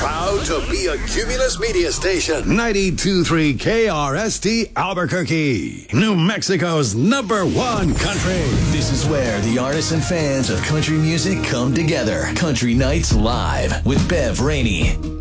Proud to be a Cumulus Media Station. 92.3 KRST Albuquerque. New Mexico's #1 country. This is where the artists and fans of country music come together. Country Nights Live with Bev Rainey.